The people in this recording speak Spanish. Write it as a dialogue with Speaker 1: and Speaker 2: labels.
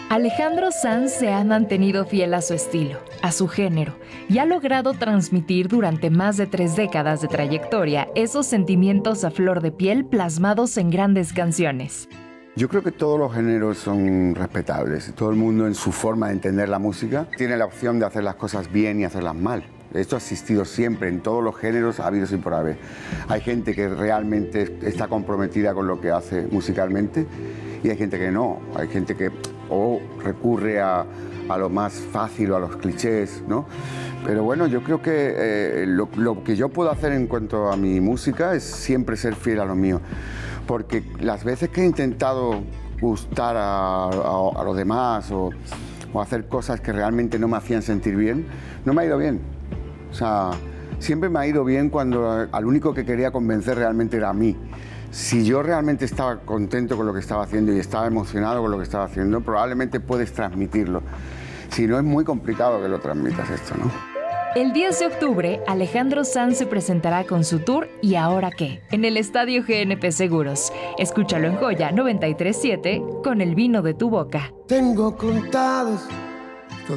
Speaker 1: Alejandro Sanz se ha mantenido fiel a su estilo, a su género, y ha logrado transmitir durante más de 3 décadas de trayectoria esos sentimientos a flor de piel plasmados en grandes canciones.
Speaker 2: Yo creo que todos los géneros son respetables. Todo el mundo en su forma de entender la música tiene la opción de hacer las cosas bien y hacerlas mal. Esto ha existido siempre, en todos los géneros ha habido y por haber. Hay gente que realmente está comprometida con lo que hace musicalmente y hay gente que no. Hay gente que recurre a lo más fácil o a los clichés, ¿no? Pero bueno, yo creo que lo que yo puedo hacer en cuanto a mi música es siempre ser fiel a lo mío. Porque las veces que he intentado gustar a los demás o hacer cosas que realmente no me hacían sentir bien, no me ha ido bien. O sea, siempre me ha ido bien cuando al único que quería convencer realmente era a mí. Si yo realmente estaba contento con lo que estaba haciendo y estaba emocionado con lo que estaba haciendo, probablemente puedes transmitirlo. Si no, es muy complicado que lo transmitas esto, ¿no?
Speaker 1: El 10 de octubre, Alejandro Sanz se presentará con su tour ¿Y ahora qué? En el Estadio GNP Seguros. Escúchalo en Joya 93.7 con El vino de tu boca.
Speaker 3: Tengo contados